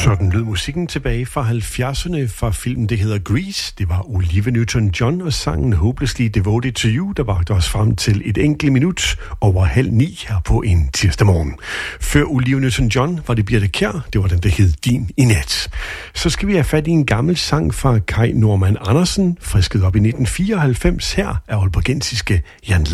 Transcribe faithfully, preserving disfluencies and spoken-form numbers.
Sådan lød musikken tilbage fra halvfjerdserne fra filmen, det hedder Grease. Det var Olivia Newton-John og sangen Hopelessly Devoted to You, der bragte os frem til et enkelt minut over halv ni her på en tirsdag morgen. Før Olivia Newton-John var det Birthe Kjær, det var den, der hed Din i nat. Så skal vi have fat i en gammel sang fra Kai Normann Andersen, frisket op i nitten fireoghalvfems. Her er aalborgensiske Jan